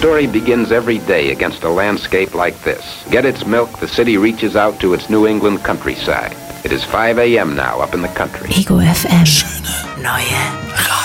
story begins every day against a landscape like this. Get its milk, the city reaches out to its New England countryside. It is 5 a.m. now up in the country. Ego FM. Schöne neue